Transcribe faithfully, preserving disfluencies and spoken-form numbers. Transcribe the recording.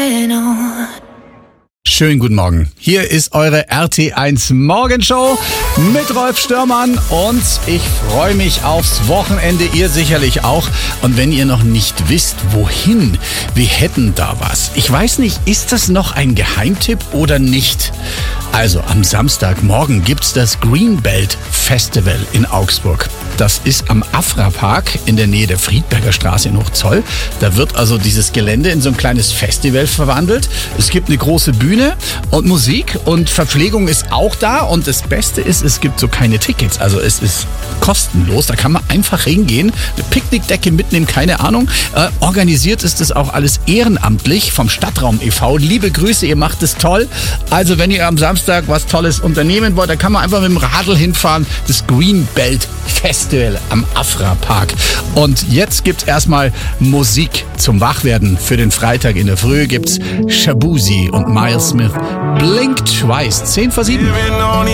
Schönen guten Morgen. Hier ist eure R T eins Morgenshow mit Rolf Störmann und ich freue mich aufs Wochenende, ihr sicherlich auch. Und wenn ihr noch nicht wisst, wohin, wir hätten da was. Ich weiß nicht, ist das noch ein Geheimtipp oder nicht? Also am Samstagmorgen gibt's das Greenbelt Festival in Augsburg. Das ist am Afra-Park in der Nähe der Friedberger Straße in Hochzoll. Da wird also dieses Gelände in so ein kleines Festival verwandelt. Es gibt eine große Bühne und Musik und Verpflegung ist auch da. Und das Beste ist, es gibt so keine Tickets. Also es ist kostenlos. Da kann man einfach hingehen, eine Picknickdecke mitnehmen, keine Ahnung. Äh, organisiert ist das auch alles ehrenamtlich vom Stadtraum e V. Liebe Grüße, ihr macht es toll. Also wenn ihr am Samstag was Tolles unternehmen wollt, da kann man einfach mit dem Radl hinfahren. Das Greenbelt Festival am Afra-Park. Und jetzt gibt's erstmal Musik zum Wachwerden. Für den Freitag in der Früh gibt's Shabuzi und Miles Smith. Blink Twice. zehn vor sieben.